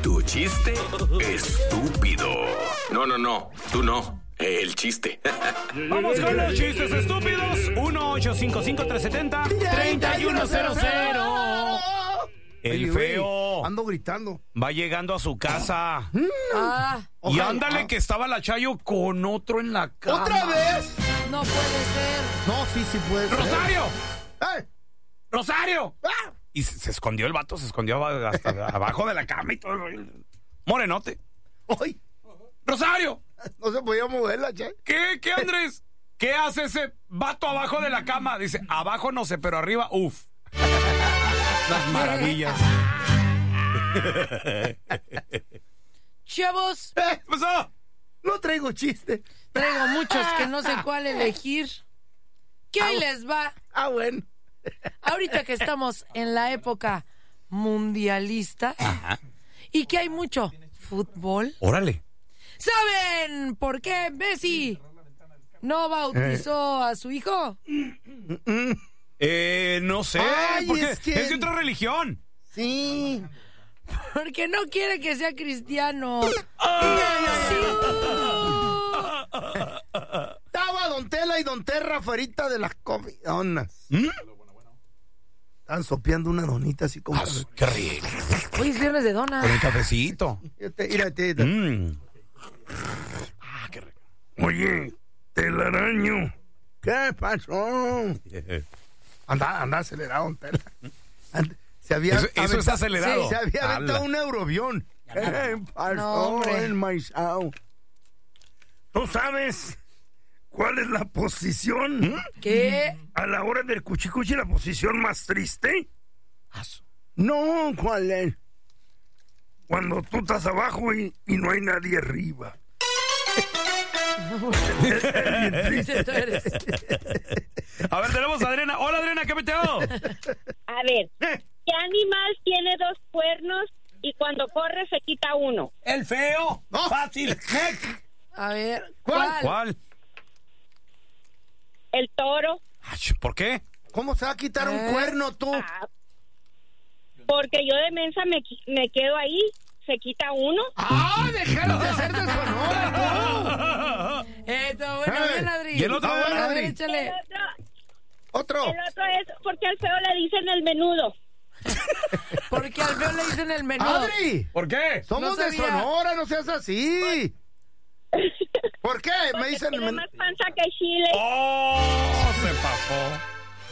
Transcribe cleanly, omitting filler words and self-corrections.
Tu chiste estúpido. No, tú no. El chiste. Vamos con los chistes estúpidos. 1-855-370-3100. El feo Ando gritando. va llegando a su casa. Ah, Y ándale que estaba la Chayo con otro en la cama. ¿Otra vez? no puede ser. No, sí puede ser. ¡Rosario! ¡Eh! ¡Rosario! ¡Ah! Y se escondió el vato, se escondió hasta abajo de la cama y todo. Morenote. ¡Ay! ¡Rosario! No se podía mover la Che. ¿Qué, Andrés? ¿Qué hace ese vato abajo de la cama? Dice, abajo no sé, pero arriba, uf. Las maravillas. Chavos, ¿Qué pasó? No traigo chiste. traigo muchos que no sé cuál elegir. ¿Qué hoy les va? Bueno. Ahorita que estamos en la época mundialista y que hay mucho fútbol. Órale. ¿Saben por qué Messi no bautizó a su hijo? No sé. Ay, porque es que- es de otra religión. Sí. Porque no quiere que sea cristiano. Estaba Don Tela y Don Terra afuerita de las comidonas. Estaban sopeando una donita así como... Qué rico. Hoy es viernes de dona. Con un cafecito. Mírate. Qué rico. Oye, telaraño. ¿Qué pasó? Anda acelerado, Don Tela. Se había Eso es acelerado. Se había aventado Ala. un euroavión. ¿Qué pasó, No, hombre. el maizao? ¿Tú sabes cuál es la posición ¿Qué? a la hora del cuchicuchi, la posición más triste? No, ¿cuál es? Cuando tú estás abajo y no hay nadie arriba. Dice, tú eres. A ver, tenemos a Adriana. Hola, Adriana, ¿qué meteo? A ver, ¿qué animal tiene dos cuernos y cuando corre se quita uno? El feo. No. Fácil. A ver, ¿Cuál? ¿Cuál? El toro. Ay, ¿por qué? ¿Cómo se va a quitar un cuerno tú? Porque yo de mensa me quedo ahí, se quita uno. ¡Ah, déjalo de ser de Sonora, esto, bueno, Hey. bien, Adri. ¿Y el otro, A ver, Adri? échale. El Otro. otro es porque al feo le dicen el menudo. Porque al feo le dicen el menú. ¡Adri! ¿Por qué? Somos No de sabía. Sonora, no seas así. ¿Por qué? Me dicen... Tiene más panza que chile. ¡Oh! Se pasó.